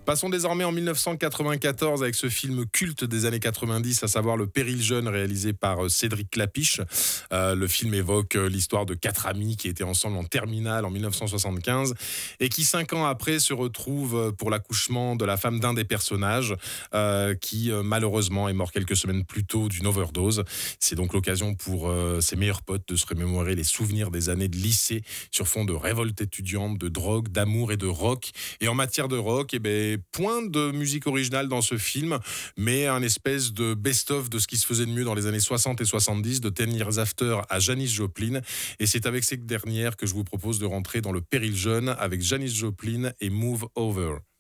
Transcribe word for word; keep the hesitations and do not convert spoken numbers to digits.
Passons désormais en dix-neuf cent quatre-vingt-quatorze avec ce film culte des années quatre-vingt-dix, à savoir Le Péril jeune, réalisé par euh, Cédric Clapiche. Euh, le film évoque euh, l'histoire de quatre amis qui étaient ensemble en terminale en dix-neuf cent soixante-quinze et qui, cinq ans après, se retrouvent euh, pour l'accouchement de la femme d'un des personnages euh, qui, euh, malheureusement, est mort quelques semaines plus tôt d'une overdose. C'est donc l'occasion pour euh, ses meilleurs potes de se remémorer les souvenirs des années de lycée sur fond de révolte étudiante, de drogue, d'amour et de rock. Et en matière de rock, eh ben, point de musique originale dans ce film, mais un espèce de best-of de ce qui se faisait de mieux dans les années soixante et soixante-dix, de Ten Years After à Janis Joplin. Et c'est avec cette dernière que je vous propose de rentrer dans Le Péril jeune avec Janis Joplin et Move Over.